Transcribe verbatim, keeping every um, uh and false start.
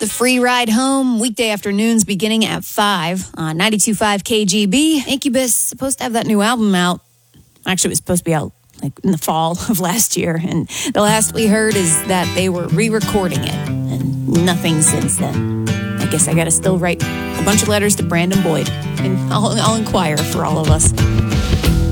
The free ride home, weekday afternoons beginning at five on ninety-two point five K G B. Incubus supposed to have that new album out. Actually, it was supposed to be out like in the fall of last year. And the last we heard is that they were re-recording it. And nothing since then. I guess I got to still write a bunch of letters to Brandon Boyd. And I'll, I'll inquire for all of us.